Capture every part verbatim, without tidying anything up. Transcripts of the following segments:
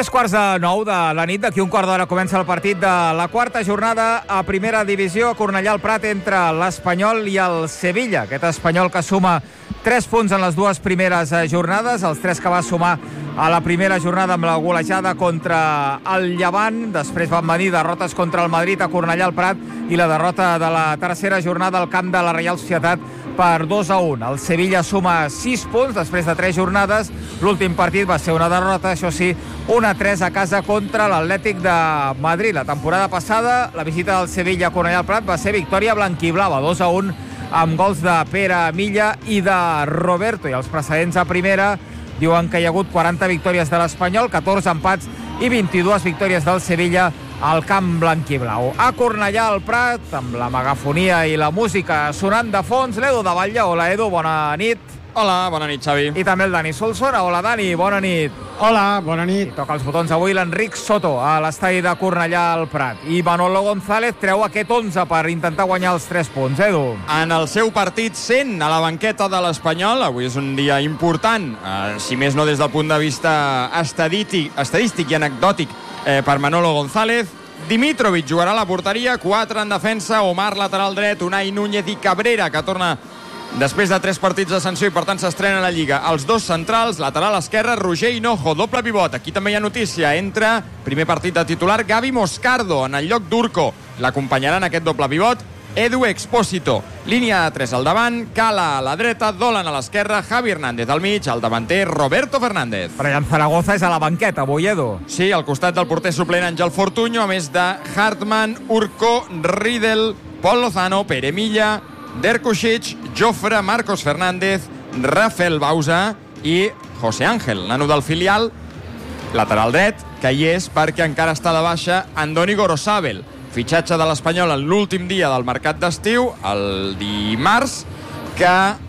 Tres quarts de nou de la nit, d'aquí un quart d'hora comença el partit de la quarta jornada a primera divisió a Cornellà al Prat entre l'Espanyol i el Sevilla. Aquest Espanyol que suma tres punts en les dues primeres jornades, els tres que va sumar a la primera jornada amb la golejada contra el Llevant. Després van venir derrotes contra el Madrid a Cornellà al Prat i la derrota de la tercera jornada al camp de la Reial Societat per dos a un. El Sevilla suma sis punts després de tres jornades. L'últim partit va ser una derrota, això sí, un a tres a casa contra l'Atlètic de Madrid. La temporada passada, la visita del Sevilla a Cornellà al Prat va ser victòria blanquiblava, dos a un, amb gols de Pere Milla i de Roberto. I els precedents a primera diuen que hi ha hagut quaranta victòries de l'Espanyol, catorze empats i vint-i-dues victòries del Sevilla al camp blanquiblau. A Cornellà al Prat, amb la megafonia i la música sonant de fons, l'Edu de Batlle. Hola, Edu, bona nit. Hola, bona nit, Xavi. I també el Dani Solsona. Hola, Dani, bona nit. Hola, bona nit. I toca els botons avui l'Enric Soto a l'estadi de Cornellà al Prat. I Manolo González treu aquest onze per intentar guanyar els tres punts. Edu. En el seu partit cent a la banqueta de l'Espanyol, avui és un dia important, eh, si més no des del punt de vista estadístic, estadístic i anecdòtic eh, per Manolo González. Dimitrovic jugarà a la porteria, quatre en defensa, Omar lateral dret, Unai Núñez i Cabrera, que torna després de tres partits de sanció i per tant s'estrena a la Lliga. Els dos centrals, lateral esquerre, Roger Hinojo, doble pivot. Aquí també hi ha notícia, entra primer partit de titular Gavi Moscardo en el lloc d'Urco. L'acompanyarà en aquest doble pivot Edu Expósito. Línia de tres al davant, Cala a la dreta, Dolan a l'esquerra, Javi Hernández al mig, el davanter Roberto Fernández. Brian Zaragoza és a la banqueta avui, Edu. Sí, al costat del porter suplent Àngel Fortuño, a més de Hartmann, Urco, Riedel, Pol Lozano, Pere Milla, Derkušić, Jofre, Marcos Fernández, Rafael Bauza i José Ángel, nano del filial, lateral dret, que hi és perquè encara està de baixa Andoni Gorosabel, fitxatge de l'Espanyol en l'últim dia del mercat d'estiu, el dimarts, que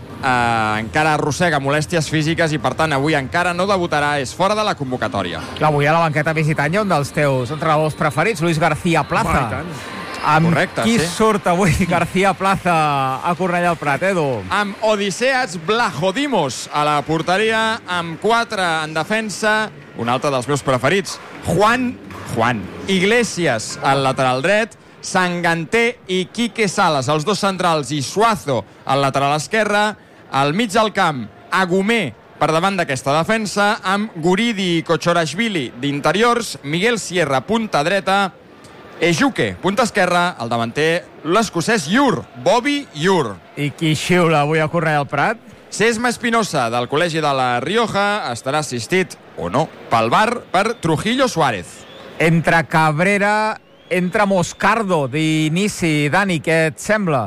eh, encara arrossega molèsties físiques i per tant avui encara no debutarà, és fora de la convocatòria. Avui a la banqueta visitant hi ha un dels teus entrenadors preferits, Luis García Plaza. Amb Correcte, qui sí. surt avui García Plaza a Cornellà al Prat, Edu? Amb Odiseas Blahodimos a la porteria, amb quatre en defensa, un altre dels meus preferits, Juan, Juan Iglesias al lateral dret, Sanganté i Quique Salas, els dos centrals, i Suazo al lateral esquerre, al mig del camp, Agumé per davant d'aquesta defensa, amb Guridi i Kochorashvili d'interiors, Miguel Sierra punta dreta, Ejuke, punta esquerra, el davanter l'escocès Iur, Bobby Iur. I qui xiula avui a Cornellà al Prat? Sesma Espinosa, del Col·legi de la Rioja, estarà assistit, o no, pel bar per Trujillo Suárez. Entre Cabrera, entre Moscardo d'inici. Dani, què et sembla?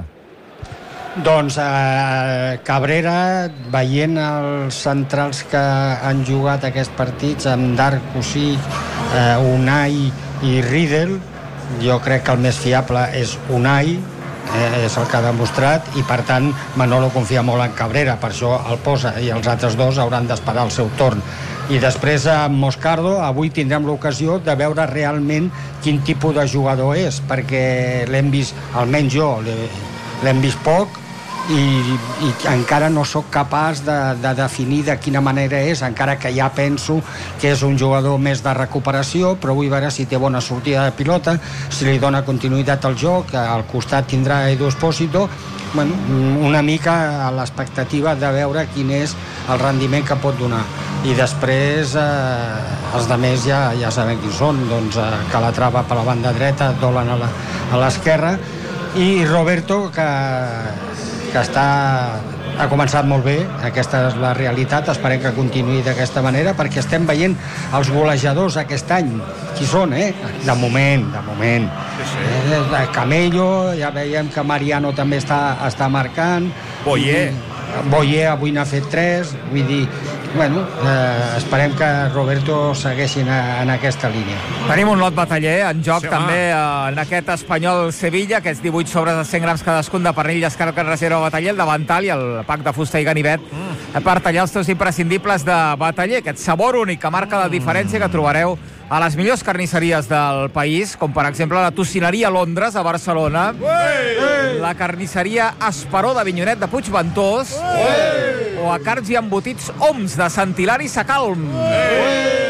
Doncs eh, Cabrera, veient els centrals que han jugat aquests partits amb Derkušić, eh, Unai i Riedel, jo crec que el més fiable és Unai, eh, és el que ha demostrat, i per tant Manolo confia molt en Cabrera, per això el posa, i els altres dos hauran d'esperar el seu torn. I després amb Moscardo avui tindrem l'ocasió de veure realment quin tipus de jugador és, perquè l'hem vist, almenys jo l'hem vist poc, i, i encara no sóc capaç de, de definir de quina manera és, encara que ja penso que és un jugador més de recuperació, però vull veure si té bona sortida de pilota, si li dona continuïtat al joc, al costat tindrà Edu Expósito. Bueno, una mica a l'expectativa de veure quin és el rendiment que pot donar. I després eh, els altres ja, ja sabem qui són, doncs eh, Calatrava per la banda dreta, Dolan a l'esquerra, i Roberto, que que està, ha començat molt bé, aquesta és la realitat, esperem que continuï d'aquesta manera, perquè estem veient els golejadors aquest any, qui són, eh? De moment, de moment. Sí, sí. Eh, Camello, ja veiem que Mariano també està, està marcant. Boyer. Boyer avui n'ha fet tres, vull dir, bueno, eh, esperem que Roberto segueixi en, en aquesta línia. Tenim un lot bataller en joc, sí, també eh, en aquest Espanyol-Sevilla, aquests divuit sobres de cent grams cadascun de pernil i escarp que es reserva bataller, el davantal i el pack de fusta i ganivet mm. per tallar els teus imprescindibles de bataller, aquest sabor únic que marca la diferència que trobareu a les millors carnisseries del país, com per exemple la Tocineria Londres a Barcelona, Uei! La carnisseria Esperó d'Avinyonet de Puigventós, Uei! O a Cards i Embotits Oms de Sant Hilari Sacalm. Uei!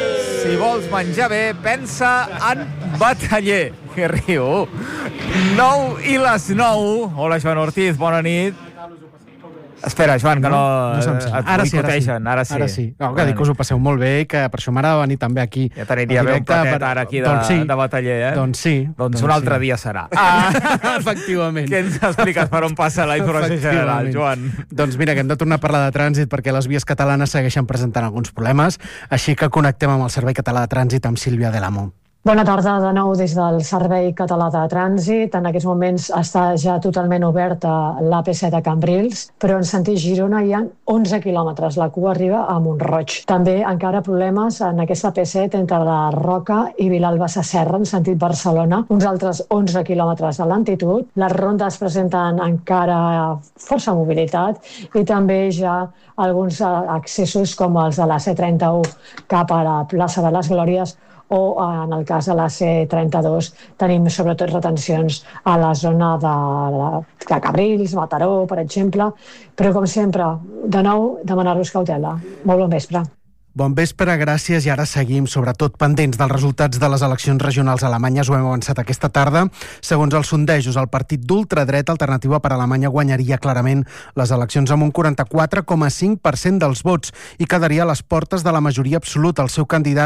Si vols menjar bé, pensa en Bataller. Que riu. nou i les nou. Hola, Joan Ortiz, bona nit. Espera, Joan, que no, no, no et ara sí, ara sí. Ara sí. Ara sí. No, que dic que us ho passeu molt bé i que per això m'agrada venir també aquí. Ja t'aniria bé un patet ara aquí de, doncs sí. de Bataller, eh? Doncs sí. Doncs, doncs un sí. altre dia serà. Ah, efectivament. Què ens expliques per on passa la informació general, Joan? Doncs mira, que hem de tornar a parlar de trànsit perquè les vies catalanes segueixen presentant alguns problemes, així que connectem amb el Servei Català de Trànsit amb Sílvia de l'Amo. Bona tarda de nou des del Servei Català de Trànsit. En aquests moments està ja totalment oberta l'A P set a Cambrils, però en sentit Girona hi ha onze quilòmetres. La cua arriba a Mont-roig. També encara problemes en aquesta A P set entre la Roca i Vilalba Sasserra, en sentit Barcelona. Uns altres onze quilòmetres de lentitud. Les rondes presenten encara força mobilitat i també ja alguns accessos com els de la C trenta-u cap a la plaça de les Glòries, o en el cas de la C trenta-dos tenim sobretot retencions a la zona de, de Cabrils, Mataró, per exemple, però com sempre, de nou, demanar-vos cautela. Molt bon vespre. Bon vespre, gràcies, i ara seguim sobretot pendents dels resultats de les eleccions regionals alemanyes. Ho hem avançat aquesta tarda. Segons els sondejos, el partit d'ultradreta Alternativa per Alemanya guanyaria clarament les eleccions amb un quaranta-quatre coma cinc per cent dels vots i quedaria a les portes de la majoria absoluta. El seu candidat